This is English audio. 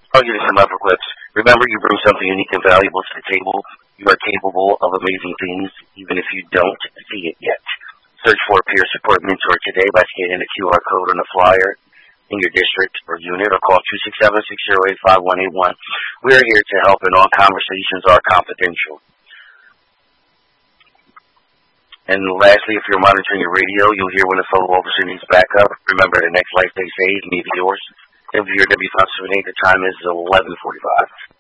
I'll give you some upper clips. Remember, you bring something unique and valuable to the table. You are capable of amazing things, even if you don't see it yet. Search for a peer support mentor today by scanning the QR code on the flyer in your district or unit, or call 267-608-5181. We are here to help, and all conversations are confidential. And lastly, if you're monitoring your radio, you'll hear when the photo officer needs backup. Remember, the next life they save may be yours. And if you're WFOX 78, the time is 11:45.